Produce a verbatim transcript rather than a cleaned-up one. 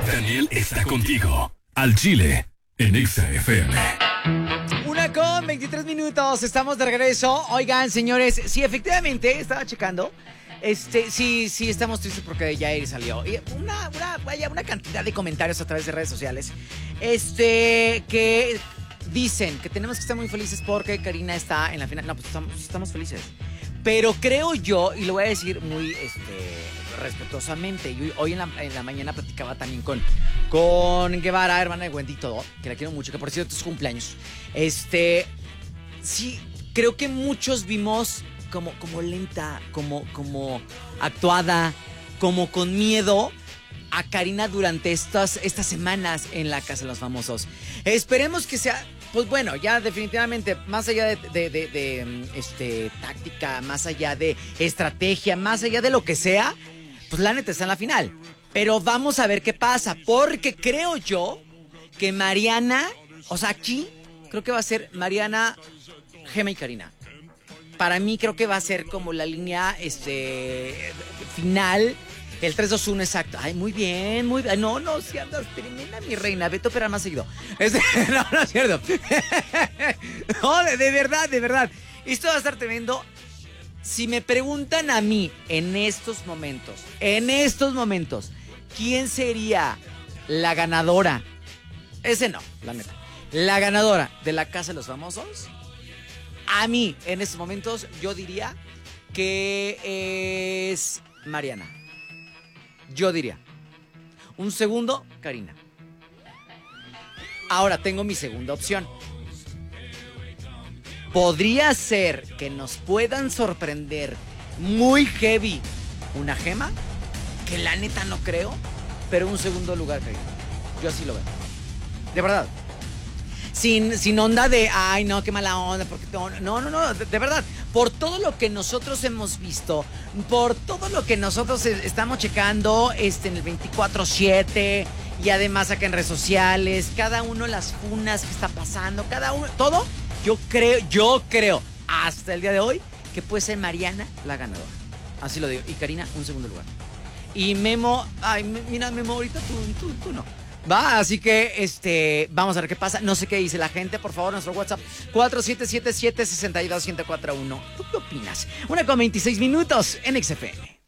Daniel está contigo. Al Chile, en Exa F M. Una con veintitrés minutos, estamos de regreso. Oigan, señores, sí, efectivamente, estaba checando. Este, sí, sí, estamos tristes porque Yair salió. Y una, una, vaya, una cantidad de comentarios a través de redes sociales. Este, que dicen que tenemos que estar muy felices porque Karina está en la final. No, pues estamos, estamos felices. Pero creo yo, y lo voy a decir muy este, respetuosamente, yo hoy en la, en la mañana platicaba también con, con Guevara, hermana de Wendy y todo, que la quiero mucho, que por cierto es cumpleaños. Este, sí, creo que muchos vimos como, como lenta, como, como actuada, como con miedo a Karina durante estas, estas semanas en la Casa de los Famosos. Esperemos que sea... Pues bueno, ya definitivamente, más allá de, de, de, de este, táctica, más allá de estrategia, más allá de lo que sea, pues la neta está en la final. Pero vamos a ver qué pasa, porque creo yo que Mariana, o sea, aquí creo que va a ser Mariana, Gema y Karina. Para mí creo que va a ser como la línea este, final. El tres dos uno exacto. Ay, muy bien, muy bien. No, no, si andas tremenda, mi reina. Vete a operar más seguido. Este, no, no es cierto. No, de, de verdad, de verdad. Esto va a estar tremendo. Si me preguntan a mí en estos momentos, en estos momentos, ¿quién sería la ganadora? Ese no, la neta. La ganadora de la Casa de los Famosos, a mí, en estos momentos, yo diría que es Mariana. Yo diría. Un segundo, Karina. Ahora tengo mi segunda opción. Podría ser que nos puedan sorprender muy heavy una Gema, que la neta no creo, pero un segundo lugar, Karina. Yo así lo veo. De verdad. Sin, sin onda de, ay, no, qué mala onda, porque no, no, no, no, de, de verdad, por todo lo que nosotros hemos visto, por todo lo que nosotros estamos checando este, en el veinticuatro siete y además acá en redes sociales, cada uno las funas que está pasando, cada uno, todo, yo creo, yo creo, hasta el día de hoy, que puede ser Mariana la ganadora. Así lo digo, y Karina, un segundo lugar. Y Memo, ay, mira, Memo, ahorita tú, tú, tú no. Va, así que este, vamos a ver qué pasa. No sé qué dice la gente, por favor, nuestro WhatsApp cuatro siete siete siete, seis dos siete cuatro uno. ¿Tú qué opinas? Una con veintiséis minutos en X F M.